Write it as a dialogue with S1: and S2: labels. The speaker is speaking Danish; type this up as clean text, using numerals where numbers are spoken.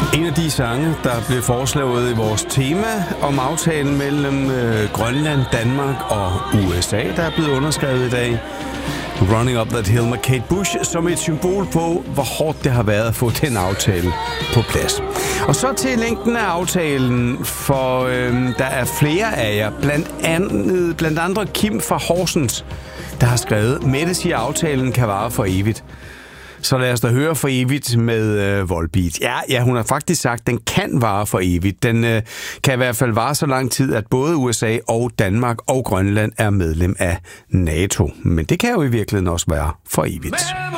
S1: En af de sange, der blev foreslået i vores tema om aftalen mellem Grønland, Danmark og USA, der er blevet underskrevet i dag. Running Up That Hill med Kate Bush som et symbol på, hvor hårdt det har været at få den aftale på plads. Og så til længden af aftalen, for der er flere af jer, blandt andre Kim fra Horsens, der har skrevet, Mette siger, at aftalen kan vare for evigt. Så lad os da høre for evigt med Volbeat. Ja, hun har faktisk sagt, at den kan vare for evigt. Den kan i hvert fald vare så lang tid, at både USA og Danmark og Grønland er medlem af NATO. Men det kan jo i virkeligheden også være for evigt.